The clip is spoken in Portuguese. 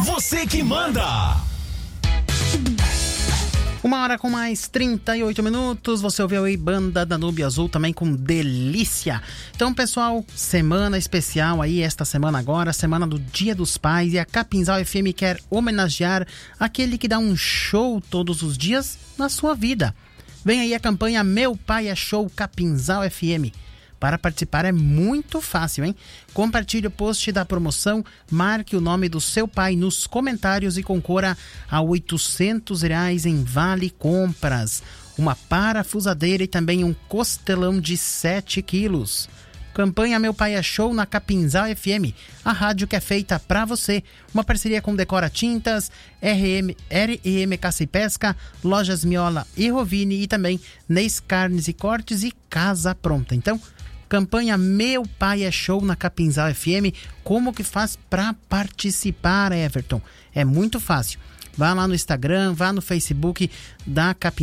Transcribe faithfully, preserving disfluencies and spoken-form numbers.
você que manda. Uma hora com mais trinta e oito minutos, você ouviu aí Banda Danúbio Azul também com Delícia. Então, pessoal, semana especial aí, esta semana agora, semana do Dia dos Pais, e a Capinzal F M quer homenagear aquele que dá um show todos os dias na sua vida. Vem aí a campanha Meu Pai é Show Capinzal F M. Para participar é muito fácil, hein? Compartilhe o post da promoção, marque o nome do seu pai nos comentários e concorra a oitocentos reais em vale compras, uma parafusadeira e também um costelão de sete quilos. Campanha Meu Pai é Show na Capinzal F M, a rádio que é feita pra você. Uma parceria com Decora Tintas, R M, R e M Caça e Pesca, Lojas Miola e Rovini e também Neis Carnes e Cortes e Casa Pronta. Então, campanha Meu Pai é Show na Capinzal F M. Como que faz para participar, Everton? É muito fácil. Vá lá no Instagram, vá no Facebook da Capinzal